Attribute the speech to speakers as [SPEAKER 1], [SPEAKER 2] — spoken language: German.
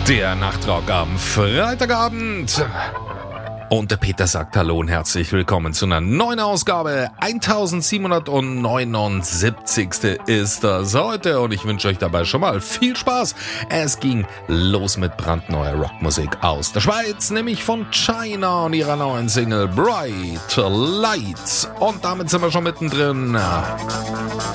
[SPEAKER 1] Der Nachtrock am Freitagabend. Und der Peter sagt Hallo und herzlich willkommen zu einer neuen Ausgabe. 1779. ist das heute und ich wünsche euch dabei schon mal viel Spaß. Es ging los mit brandneuer Rockmusik aus der Schweiz, nämlich von China und ihrer neuen Single Bright Lights. Und damit sind wir schon mittendrin.